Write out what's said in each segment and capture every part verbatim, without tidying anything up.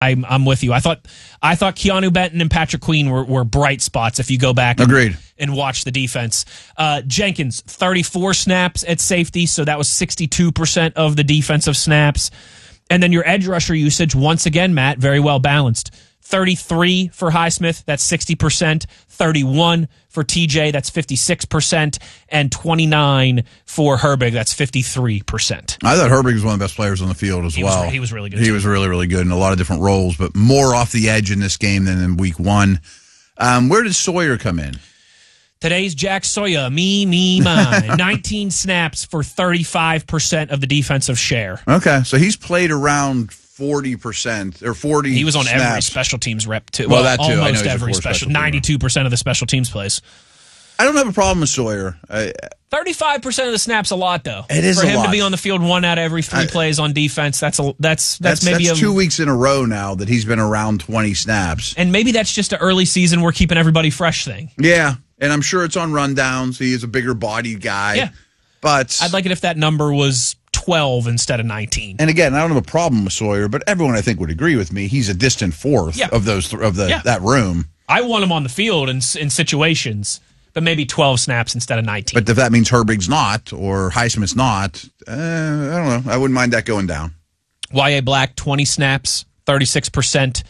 I'm, I'm with you. I thought I thought Keanu Benton and Patrick Queen were, were bright spots if you go back and, Agreed. and watch the defense. Uh, Jenkins, thirty-four snaps at safety, so that was sixty-two percent of the defensive snaps. And then your edge rusher usage, once again, Matt, very well balanced. thirty-three for Highsmith, that's sixty percent. thirty-one for T J, that's fifty-six percent. And twenty-nine for Herbig, that's fifty-three percent. I thought Herbig was one of the best players on the field as he well. Was, he was really good. He too. was really, really good in a lot of different roles, but more off the edge in this game than in week one. Um, where did Sawyer come in? Today's Jack Sawyer, me, me, mine. nineteen snaps for thirty-five percent of the defensive share. Okay, so he's played around forty percent or forty. He was on snaps. every special teams rep too. Well, Well, that too. I know almost he's a every core special. special teamer. ninety-two percent of the special teams plays. I don't have a problem with Sawyer. I, thirty-five percent of the snaps a lot though. It is for a him lot. to be on the field one out of every three I, plays on defense. That's a that's that's that's maybe that's a, two weeks in a row now that he's been around twenty snaps. and maybe that's just an early season we're keeping everybody fresh thing. Yeah, and I'm sure it's on rundowns. He is a bigger body guy. Yeah, but I'd like it if that number was twelve instead of nineteen. And again, I don't have a problem with Sawyer, but everyone I think would agree with me. He's a distant fourth Yeah. of those th- of the Yeah. that room. I want him on the field in in situations, but maybe twelve snaps instead of nineteen. But if that means Herbig's not or Highsmith's not, uh, I don't know. I wouldn't mind that going down. Y A Black, twenty snaps, thirty-six percent.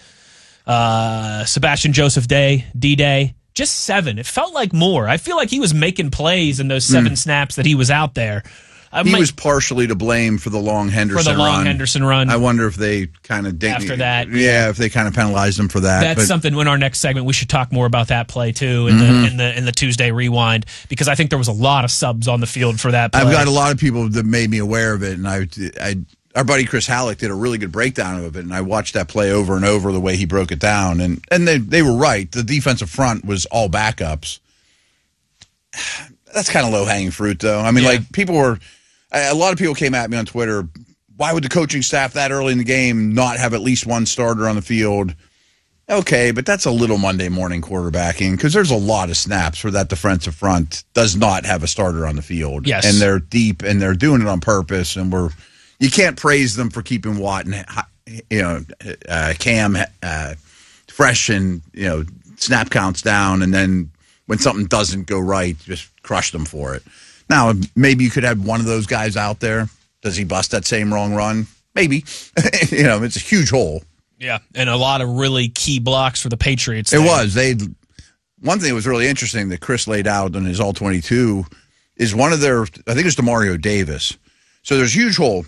Uh, Sebastian Joseph Day, D-Day, just seven. It felt like more. I feel like he was making plays in those seven mm. snaps that he was out there. I he might, was partially to blame for the long Henderson for the long run. Henderson run. I wonder if they kind of did after that. Yeah, if they kind of penalized him for that. That's but, something in our next segment we should talk more about that play too in mm-hmm. the in the in the Tuesday rewind, because I think there was a lot of subs on the field for that play. I've got a lot of people that made me aware of it, and I, I our buddy Chris Halleck did a really good breakdown of it, and I watched that play over and over the way he broke it down, and and they they were right. The defensive front was all backups. That's kind of low hanging fruit, though. I mean, yeah. like people were. A lot of people came at me on Twitter. Why would the coaching staff that early in the game not have at least one starter on the field? Okay, but that's a little Monday morning quarterbacking, because there's a lot of snaps where that defensive front does not have a starter on the field. Yes. And they're deep, and they're doing it on purpose, and we're you can't praise them for keeping Watt and you know uh, Cam uh, fresh and you know snap counts down, and then when something doesn't go right, just crush them for it. Now, maybe you could have one of those guys out there. Does he bust that same wrong run? Maybe. you know, it's a huge hole. Yeah, and a lot of really key blocks for the Patriots. It there. was. They one thing that was really interesting that Chris laid out in his all twenty-two is one of their, I think it's DeMario Davis. So there's a huge hole,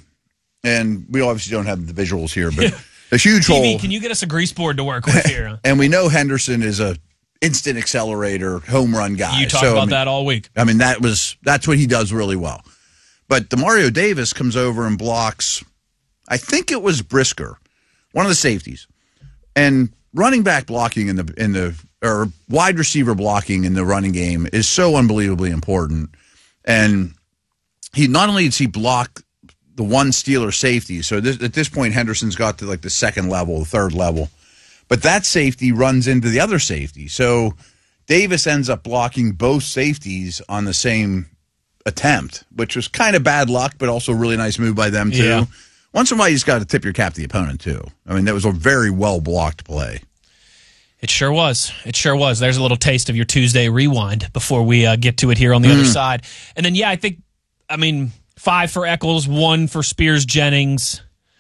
and we obviously don't have the visuals here, but a huge T V, hole. can you get us a grease board to work with here? And we know Henderson is a instant accelerator, home run guy. You talk so, about I mean, that all week. I mean, that was that's what he does really well. But DeMario Davis comes over and blocks, I think it was Brisker, one of the safeties. And running back blocking in the in the or wide receiver blocking in the running game is so unbelievably important. And he not only does he block the one Steeler safety, so this, at this point Henderson's got to like the second level, the third level. But that safety runs into the other safety. So Davis ends up blocking both safeties on the same attempt, which was kind of bad luck, but also a really nice move by them, too. Yeah. Once in a while, you just got to tip your cap to the opponent, too. I mean, that was a very well-blocked play. It sure was. It sure was. There's a little taste of your Tuesday rewind before we uh, get to it here on the mm. other side. And then, yeah, I think, I mean, five for Eccles, one for Spears-Jennings,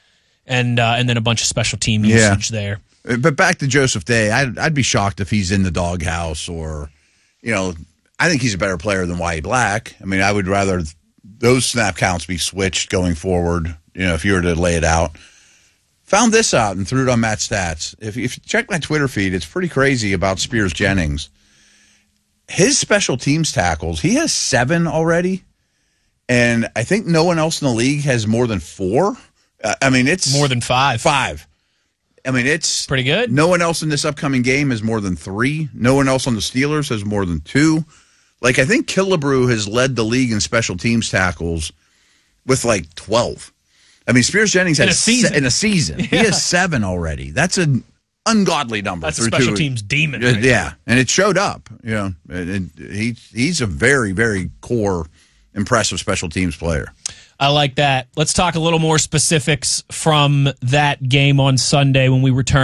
and uh, and then a bunch of special team usage yeah. there. But back to Joseph Day, I'd, I'd be shocked if he's in the doghouse or, you know, I think he's a better player than Y A Black. I mean, I would rather those snap counts be switched going forward, you know, if you were to lay it out. Found this out and threw it on Matt's Stats. If, if you check my Twitter feed, it's pretty crazy about Spears-Jennings. His special teams tackles, he has seven already, and I think no one else in the league has more than four. Uh, I mean, it's... More than five. Five. I mean, it's pretty good. No one else in this upcoming game has more than three. No one else on the Steelers has more than two. Like, I think Killebrew has led the league in special teams tackles with like twelve. I mean, Spears-Jennings has in a season. Se- in a season. Yeah. He has seven already. That's an ungodly number. That's a special two. teams demon. Uh, right yeah, there. And it showed up. You know, and, and he he's a very very core, impressive special teams player. I like that. Let's talk a little more specifics from that game on Sunday when we return.